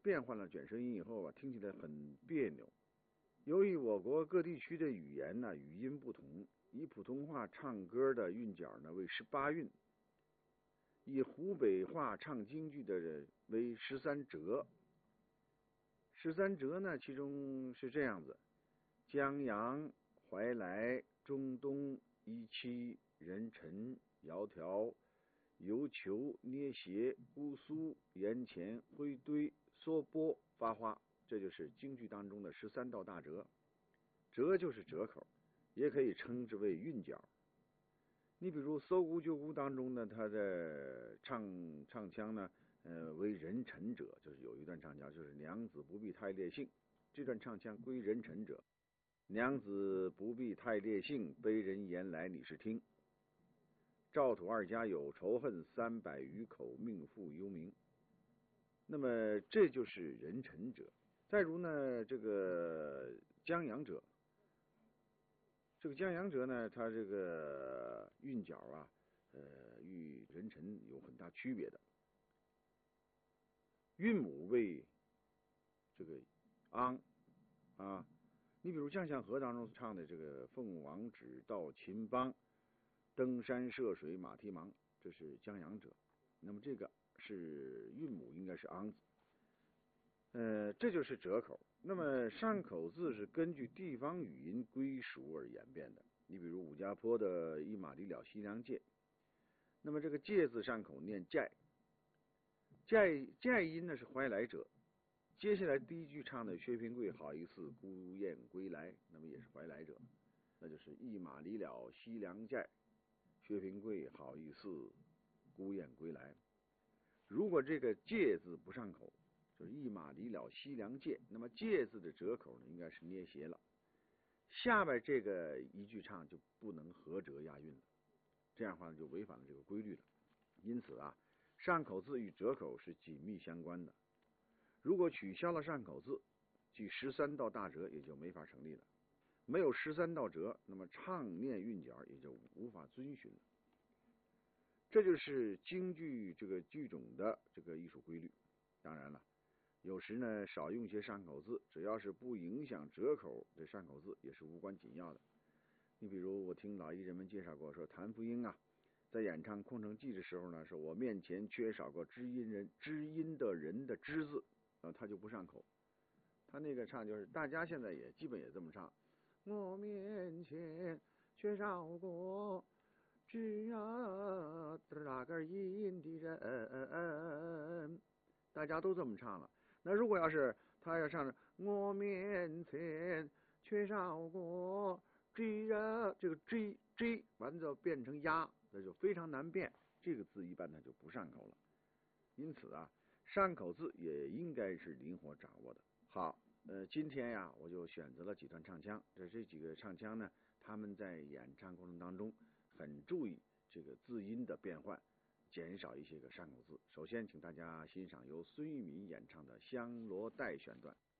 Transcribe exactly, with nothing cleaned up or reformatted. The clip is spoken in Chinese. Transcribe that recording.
变换了卷舌音以后啊，听起来很别扭。由于我国各地区的语言呢语音不同，以普通话唱歌的韵脚呢为十八韵，以湖北话唱京剧的为十三折。十三折呢，其中是这样子：江阳、怀来、中东、一期、人臣、窈窕、游球、捏斜、乌苏、檐前、灰堆、缩波、发花，这就是京剧当中的十三道大折。折就是折口，也可以称之为韵脚。你比如《搜孤救孤》当中呢，它的唱唱腔呢，呃，为人臣者，就是有一段唱腔，就是娘子不必太烈性，这段唱腔归人臣者。娘子不必太烈性，悲人言来你是听。赵土二家有仇恨，三百余口命复幽冥。那么这就是人臣者。再如呢，这个江阳者。这个江阳折呢，它这个韵脚啊，呃，与人臣有很大区别的。韵母为这个昂啊，你比如《将相和》当中唱的这个凤凰指到秦邦，登山涉水马蹄忙，这是江阳折。那么这个是韵母应该是昂字。呃，这就是折口。那么上口字是根据地方语音归属而演变的。你比如武家坡的一马离了西凉界，那么这个介字上口念寨，寨寨音呢是怀来者。接下来第一句唱的薛平贵好一似孤雁归来，那么也是怀来者，那就是一马离了西凉寨，薛平贵好一似孤雁归来。如果这个介字不上口，就是一马离了西凉界，那么介字的折口呢应该是捏斜了。下边这个一句唱就不能合折押韵了，这样的话就违反了这个规律了。因此啊，上口字与折口是紧密相关的。如果取消了上口字，即十三道大折也就没法成立了。没有十三道折，那么唱念韵脚也就无法遵循了。这就是京剧这个剧种的这个艺术规律。当然了，有时呢少用些上口字，只要是不影响折口的上口字也是无关紧要的。你比如我听老艺人们介绍过，说谭福英啊在演唱《空城计》的时候呢，说我面前缺少个知音人知音的人的知字，呃他就不上口。他那个唱就是大家现在也基本也这么唱，我面前缺少个知啊那个音的人，大家都这么唱了。那如果要是他要唱我面前缺少个知啊，这个 G G 完之后变成鸭，那就非常难变，这个字一般它就不上口了。因此啊，上口字也应该是灵活掌握的。好，呃，今天呀，我就选择了几段唱腔。这这几个唱腔呢，他们在演唱过程当中很注意这个字音的变换，减少一些个上口字。首先，请大家欣赏由孙玉敏演唱的《香罗带》选段。